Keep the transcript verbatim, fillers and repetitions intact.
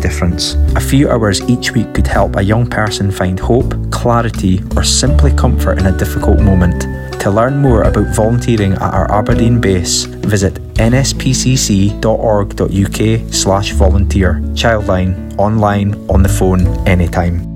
difference. A few hours each week could help a young person find hope, clarity, or simply comfort in a difficult moment. To learn more about volunteering at our Aberdeen base, visit n s p c c dot org dot u k slash volunteer. Childline, online, on the phone, anytime.